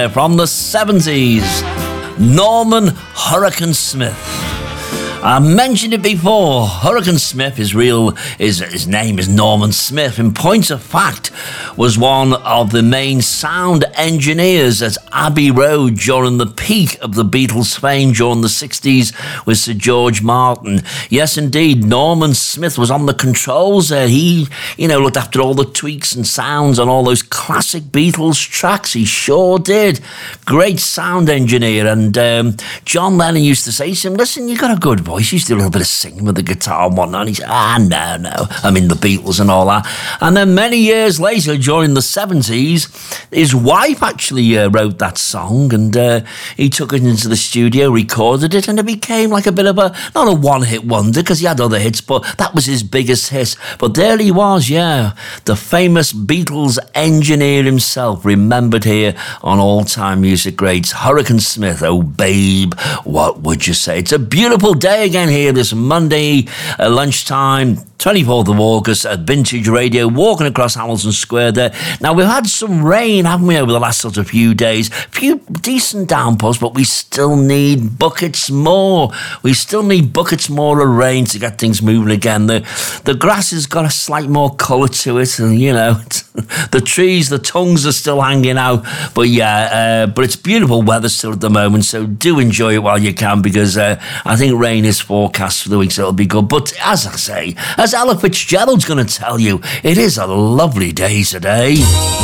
From the 70s, Norman Hurricane Smith. I mentioned it before. Hurricane Smith, his name is Norman Smith. In point of fact, was one of the main sound engineers at Abbey Road during the peak of the Beatles' fame during the 60s with Sir George Martin. Yes, indeed, Norman Smith was on the controls there. He, looked after all the tweaks and sounds on all those classic Beatles tracks. He sure did. Great sound engineer. And John Lennon used to say to him, listen, you got a good voice. He used to do a little bit of singing with the guitar and whatnot. And he said, no. I mean, the Beatles and all that. And then many years later, during the 70s, his wife actually wrote that song, and he took it into the studio, recorded it, and it became like a bit of not a one-hit wonder, because he had other hits, but that was his biggest hit. But there he was, the famous Beatles engineer himself, remembered here on All Time Music Greats, Hurricane Smith. Oh, babe, what would you say? It's a beautiful day again here this Monday lunchtime, 24th of August at Vintage Radio, walking across Hamilton Square there. Now, we've had some rain, haven't we, over the last sort of few days? A few decent downpours, but we still need buckets more. We still need buckets more of rain to get things moving again. The grass has got a slight more colour to it, and, the trees, the tongues are still hanging out. But, but it's beautiful weather still at the moment, so do enjoy it while you can, because I think rain is forecast for the week, so it'll be good. But as I say, as Ella Fitzgerald's going to tell you, it is a lovely day today.